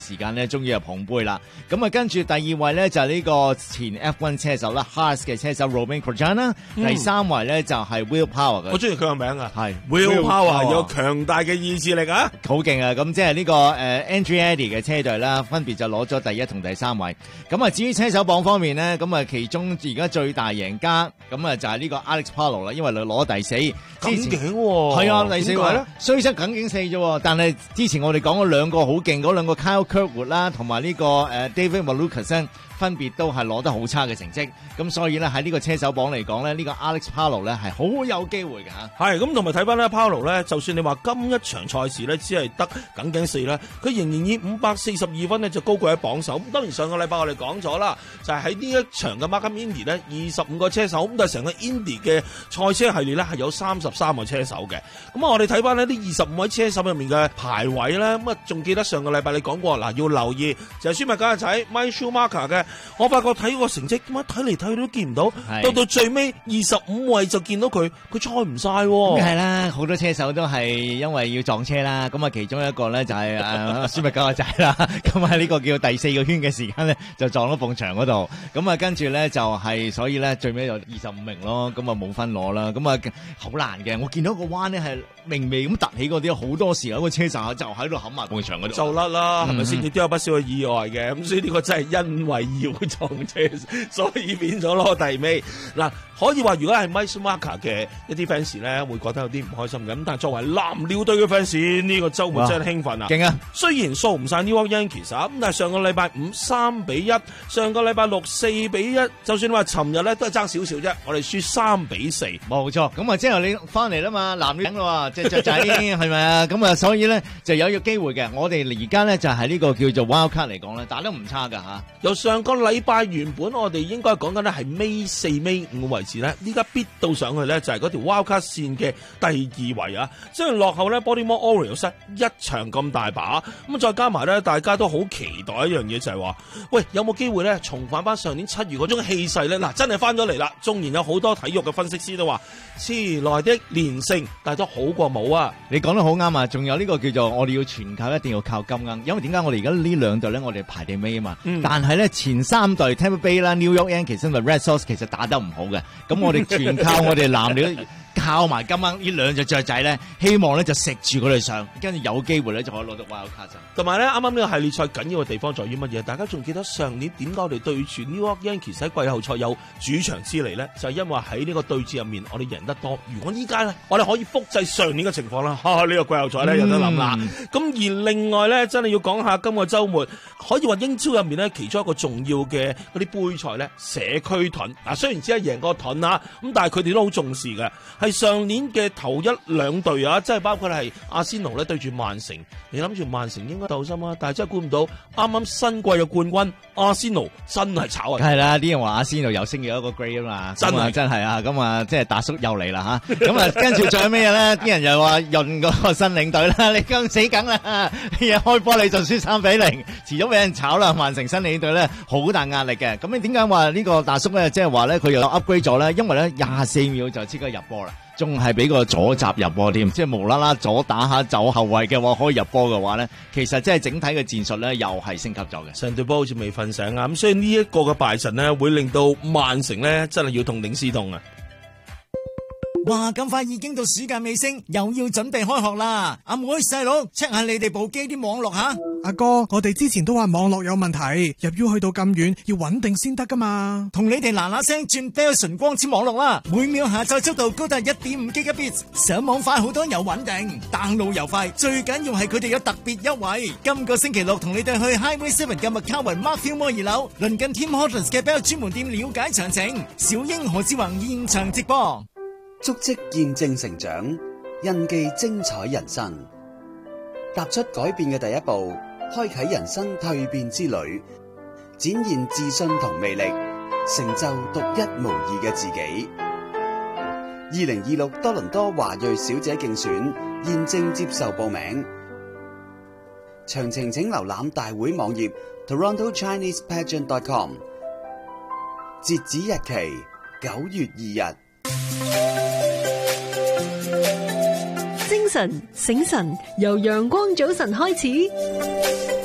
時間咧，終於係捧杯啦。咁啊，跟住第二位咧就係呢個前 F1 車手啦 ，Haas 嘅車手 Romain Grosjean 啦。第三位咧就係 Will Power 嘅。 我中意佢個名啊， 係 Will Power 有強大嘅意志力啊， 好勁啊！咁即係呢個Andretti 嘅車隊啦，分別就攞咗第一同第三位。咁啊，至於車手榜方面咧，咁啊其中而家最大贏家咁啊就係呢個 Alex Palou 啦，因為佢攞第4。 咁勁喎， 係啊，第4位咧， 雖則僅僅4啫，但係之前我哋講咗兩個好勁嗰兩個 Kyle Kirkwood 啦，同埋呢個David Malukas分別都係攞得好差嘅成績，咁所以咧喺呢個車手榜嚟講咧，呢個 Alex Palou 咧係好有機會嘅嚇。 係咁，同埋睇翻咧 Palou 咧，就算你話今一場賽事咧只係得僅僅4咧，佢仍然以542分咧就高過喺榜首。咁當然上個禮拜我哋講咗啦，就係喺呢一場嘅 Markham Indy 咧，25個車手，咁但係成個 Indy 嘅賽車系列咧係有33個車手嘅。咁我哋睇翻呢啲25位車手入面嘅排位咧，咁啊仲記得上個禮拜你講過嗱，要留意就係舒密加嘅仔 Michael Schumacher 嘅。我發覺睇個成績點解睇嚟睇去都見唔到，到最尾25位就見到佢賽唔晒。咁係啦，好多車手都係因為要撞車啦。咁啊，其中一個咧就係舒密加個仔啦。咁喺呢個叫第4個圈嘅時間咧，就撞到埲牆嗰度。咁啊，跟住咧就係所以咧最尾就25名咯。咁啊冇分攞啦。咁啊好難嘅。我見到個彎咧係明微咁突起嗰啲，好多時候個車手就喺度冚埋埲牆嗰度。 就甩啦，係咪先？亦都有不少嘅意外嘅。咁所以呢個真係因為要撞車，所以變咗攞第尾。嗱，可以話如果係 Michael Schumacher 嘅一啲 fans 咧，會覺得有啲唔開心嘅。咁但係作為藍鳥隊嘅 fans，呢個週末真係興奮啊！ 勁啊！ 雖然掃唔晒 New York Yankees 啊，咁但係上個禮拜5 3-1，上個禮拜6 4-1，就算話尋日咧都係爭少少啫，我哋輸3-4。 冇錯，咁啊之後你翻嚟啦嘛，藍鳥啦喎，隻雀仔係咪啊？咁啊，所以咧就有一個機會嘅。我哋而家咧就係呢個叫做 Wild Card 嚟講咧，打得唔差㗎嚇。 由上個禮拜原本我哋應該講緊咧係尾4尾5位置咧，依家逼到上去咧就係嗰條 Wildcard 線嘅第2位啊！雖然落後咧 Baltimore Orioles 一場咁大把，咁再加埋咧大家都好期待一樣嘢就係話，喂有冇機會咧重返翻上年7月嗰種氣勢咧？嗱，真係翻咗嚟啦！縱然有好多體育嘅分析師都話遲來的連勝，但係都好過冇啊！ 你講得好啱啊！仲有呢個叫做我哋要全靠一定要靠金鶯，因為點解我哋而家呢兩隊咧我哋排第尾啊嘛，但係咧前3隊 Tampa Bay 啦、New York Yankees 同埋 Red Sox 其實打得唔好嘅，咁我哋全靠我哋藍鳥靠埋金鶯呢兩隻雀仔咧，希望咧就食住佢哋上，跟住有機會咧就可以攞到 Wild Card。 同埋咧，啱啱呢個系列賽緊要嘅地方在於乜嘢？大家仲記得上年點解我哋對住 New York Yankees 喺季後賽有主場之利咧？就係因為喺呢個對戰入面，我哋贏得多。如果依家咧，我哋可以複製上年嘅情況啦，呢個季後賽咧有得諗啦。咁而另外咧，真係要講下今個週末可以話英超入面咧，其中一個重要嘅嗰啲杯賽咧，社區盾嗱，雖然只係贏個盾啊，咁但係佢哋都好重視嘅。係上年嘅頭1-2隊啊，即係包括係阿仙奴咧對住曼城，你諗住曼城應該鬥心啊，但係真係估唔到，啱啱新季嘅冠軍阿仙奴真係炒啊！ 係啦，啲人話阿仙奴又升咗一個 grade 啊嘛，真係啊，咁啊，即係達叔又嚟啦吓，咁啊，跟住仲有咩嘢咧？啲人又話潤嗰個新領隊啦，你梗死梗啦，一開波你就輸3-0，遲早俾人炒啦。曼城新領隊咧好大壓力嘅，咁你點解話呢個達叔咧，即係話咧佢又 upgrade 咗咧？因為咧24秒就即刻入波啦。仲係俾個左閘入波添，即係無啦啦左打下走後衛嘅話可以入波嘅話咧，其實即係整體嘅戰術咧又係升級咗嘅。 成隊波好似未瞓醒啊！咁所以呢一個嘅敗陣咧，會令到曼城咧真係要痛定思痛啊！ 哇！咁快已經到暑假尾聲，又要準備開學啦！阿妹細佬 check 下你哋部機啲網絡吓。 阿哥，我哋之前都話網絡有問題，入 U 去到咁遠，要穩定先得噶嘛。 同你哋嗱嗱聲轉 Bell 純光纖網絡啦，每秒下載速度高達 1.5 Gigabits， 上網快好多又穩定，download又快，最緊要係佢哋有特別優惠。今個星期六同你哋去 Highway 7嘅 McCowan Markfield Mall 2樓，鄰近 Tim Hortons 嘅 Bell 專門店了解詳情。小英何志宏現場直播。 足跡見證成長，印記精彩人生。踏出改變嘅第一步，開啟人生蛻變之旅，展現自信同魅力，成就獨一無二嘅自己。2026多倫多華裔小姐競選現正接受報名，詳情請瀏覽大會網頁 TorontoChinesePageant.com。截止日期9月2日。 精神醒神，由陽光早晨開始。